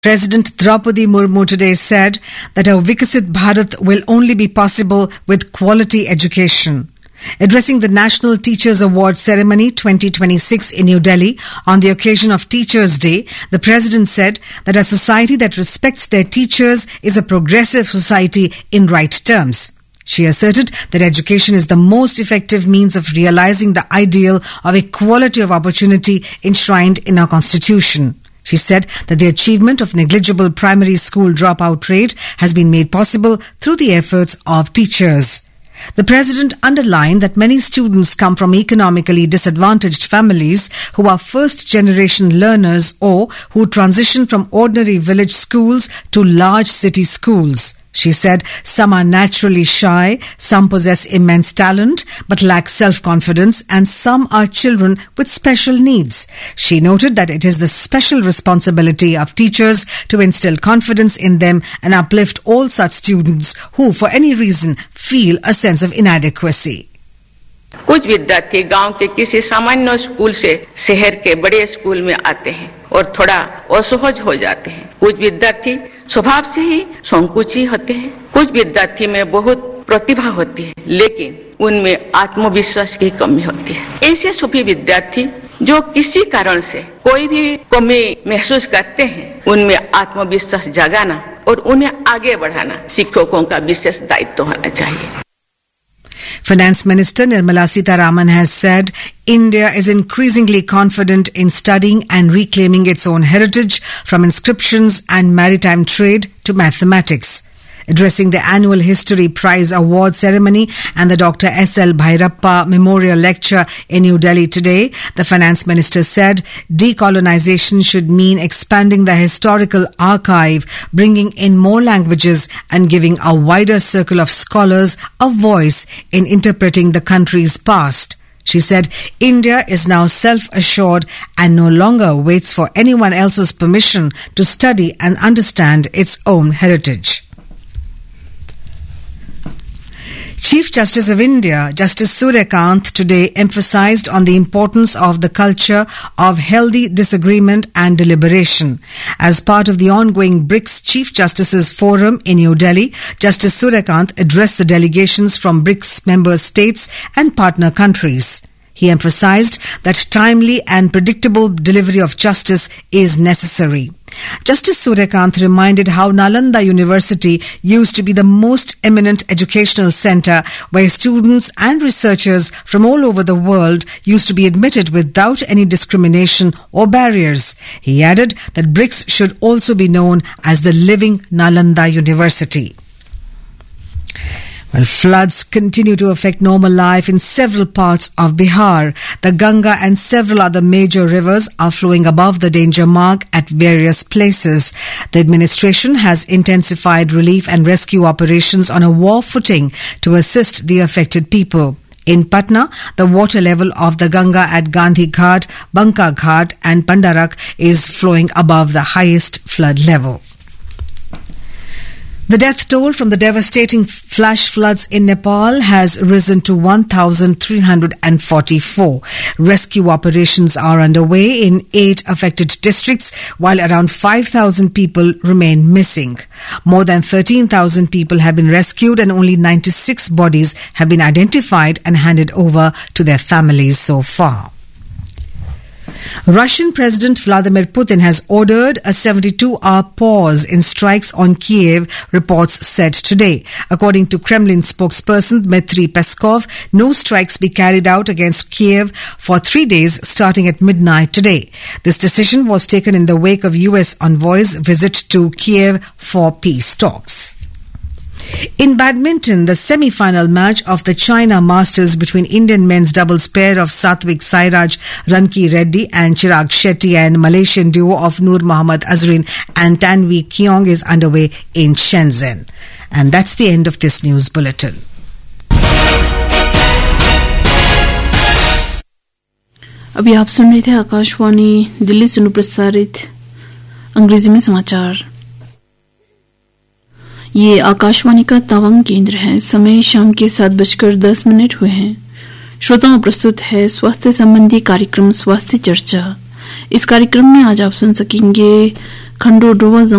President Draupadi Murmu today said that a Vikasit Bharat will only be possible with quality education. Addressing the National Teachers Award Ceremony 2026 in New Delhi on the occasion of Teachers' Day, the President said that a society that respects their teachers is a progressive society in right terms. She asserted that education is the most effective means of realizing the ideal of equality of opportunity enshrined in our Constitution. She said that the achievement of negligible primary school dropout rate has been made possible through the efforts of teachers. The President underlined that many students come from economically disadvantaged families who are first-generation learners or who transition from ordinary village schools to large city schools. She said some are naturally shy, some possess immense talent but lack self-confidence, and some are children with special needs. She noted that it is the special responsibility of teachers to instill confidence in them and uplift all such students who, for any reason, feel a sense of inadequacy. कुछ विद्यार्थी गांव के किसी सामान्य school से शहर के बड़े स्कूल में आते हैं और थोड़ा असहज हो जाते हैं। कुछ विद्यार्थी स्वभाव से ही संकोची होते हैं। कुछ विद्यार्थी में बहुत प्रतिभा होती है, लेकिन उनमें आत्मविश्वास की कमी होती है। ऐसे सभी विद्यार्थी जो किसी कारण से कोई भी कमी महसूस करते हैं, उनमें आत्मविश्वास जगाना और उन्हें आगे बढ़ाना शिक्षकों का विशेष दायित्व होना चाहिए। Finance Minister Nirmala Sitharaman has said India is increasingly confident in studying and reclaiming its own heritage, from inscriptions and maritime trade to mathematics. Addressing the annual History Prize Award ceremony and the Dr. S.L. Bhairappa Memorial Lecture in New Delhi today, the Finance Minister said decolonization should mean expanding the historical archive, bringing in more languages and giving a wider circle of scholars a voice in interpreting the country's past. She said India is now self-assured and no longer waits for anyone else's permission to study and understand its own heritage. Chief Justice of India, Justice Suryakant, today emphasized on the importance of the culture of healthy disagreement and deliberation. As part of the ongoing BRICS Chief Justices Forum in New Delhi, Justice Suryakant addressed the delegations from BRICS member states and partner countries. He emphasized that timely and predictable delivery of justice is necessary. Justice Suryakant reminded how Nalanda University used to be the most eminent educational center where students and researchers from all over the world used to be admitted without any discrimination or barriers. He added that BRICS should also be known as the living Nalanda University. Well, floods continue to affect normal life in several parts of Bihar. The Ganga and several other major rivers are flowing above the danger mark at various places. The administration has intensified relief and rescue operations on a war footing to assist the affected people. In Patna, the water level of the Ganga at Gandhi Ghat, Banka Ghat and Pandarak is flowing above the highest flood level. The death toll from the devastating flash floods in Nepal has risen to 1,344. Rescue operations are underway in 8 affected districts, while around 5,000 people remain missing. More than 13,000 people have been rescued and only 96 bodies have been identified and handed over to their families so far. Russian President Vladimir Putin has ordered a 72-hour pause in strikes on Kiev, reports said today. According to Kremlin spokesperson Dmitry Peskov, no strikes be carried out against Kiev for 3 days starting at midnight today. This decision was taken in the wake of US envoy's visit to Kiev for peace talks. In badminton, the semi-final match of the China Masters between Indian men's doubles pair of Satvik Sairaj Ranki Reddy and Chirag Shetty and Malaysian duo of Noor Mohammad Azrin and Tanvi Keong is underway in Shenzhen. And that's the end of this news bulletin. अभी आप सुन रहे थे आकाशवाणी दिल्ली से प्रसारित अंग्रेजी में समाचार। ये आकाशवाणी का तवांग केंद्र है। समय शाम के 7:10 हुए हैं। श्रोताओं, प्रस्तुत है स्वास्थ्य संबंधी कार्यक्रम स्वास्थ्य चर्चा। इस कार्यक्रम में आज आप सुन सकेंगे खंडो डोवा